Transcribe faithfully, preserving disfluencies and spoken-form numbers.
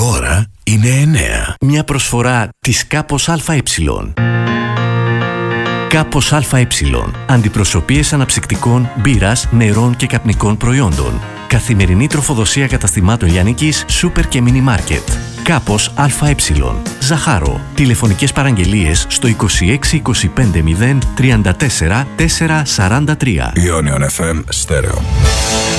ώρα είναι εννέα. Μια προσφορά της Κάπος ΑΕ. Κάπος ΑΕ. Αντιπροσωπείες αναψυκτικών, μπύρας, νερών και καπνικών προϊόντων. Καθημερινή τροφοδοσία καταστημάτων λιανικής, σούπερ και μίνι μάρκετ. Κάπος ΑΕ. Ζαχάρο. Τηλεφωνικές παραγγελίες στο είκοσι έξι είκοσι πέντε μηδέν τριάντα τέσσερα τετρακόσια σαράντα τρία. Ionion εφ εμ Στέρεο.